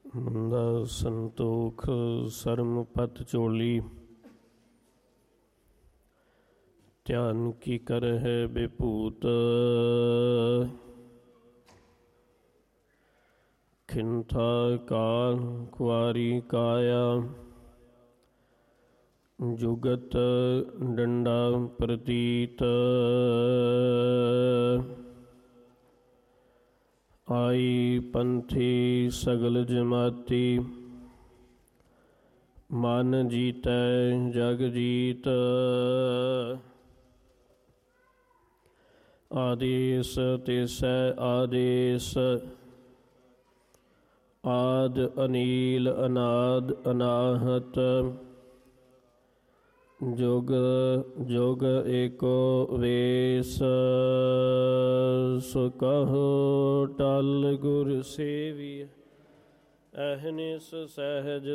ਮੰਦਾ ਸੰਤੋਖ ਸਰਮ ਪਤ ਚੋਲੀ, ਧਿਆਨ ਕੀ ਕਰ ਹੈ ਬੇਭੂਤ। ਖਿੰਥਾ ਕਾਲ ਕੁਆਰੀ ਕਾਇਆ, ਜੁਗਤ ਡੰਡਾ ਪ੍ਰਤੀਤ। ਆਈ ਪੰਥੀ ਸਗਲ ਜਮਾਤੀ, ਮਨ ਜੀਤੈ ਜਗ ਜੀਤ। ਆਦੇਸ ਤਿਸੈ ਆਦੇਸ, ਆਦ ਅਨੀਲ ਅਨਾਦ ਅਨਾਹਤ। ਜੁਗ ਜੁਗ ਏਕੋ ਵੇਸ, ਸੋ ਕਹੋ ਟਲ ਗੁਰ ਸੇਵੀਐ। ਅਹਨਿਸ ਸਹਿਜ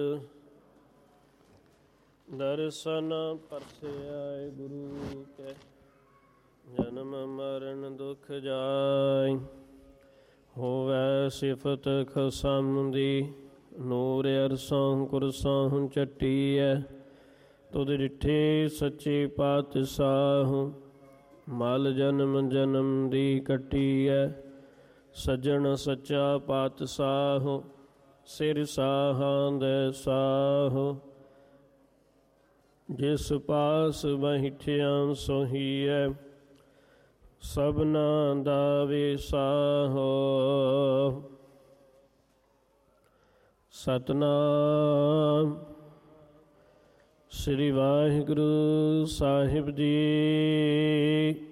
ਦਰਸ਼ਨ ਪਰਸੈ ਗੁਰੂ ਕੈ। ਜਨਮ ਮਰਨ ਦੁਖ ਜਾਇ, ਹੋਵੈ ਸਿਫਤ ਖਸਮ ਦੀ। ਨੂਰ ਅਰਸੋਂ ਕੁਰਸੋਂ ਚੱਟੀਐ, ਤੁਧ ਡਿਠੇ ਸੱਚੇ ਪਾਤਸ਼ਾਹ। ਮਲ ਜਨਮ ਜਨਮ ਦੀ ਕੱਟੀਐ, ਸੱਜਣ ਸੱਚਾ ਪਾਤਸ਼ਾਹ। ਸਿਰ ਸਾਹਾਂ ਦੇ ਸਾਹ, ਜਿਸ ਪਾਸ ਬੈਠਿਆ ਸੋਹੀਐ। ਸਭਨਾ ਦਾ ਵਿਸਾਹੋ, ਸਤਨਾਮ ਸ੍ਰੀ ਵਾਹਿਗੁਰੂ ਸਾਹਿਬ ਜੀ।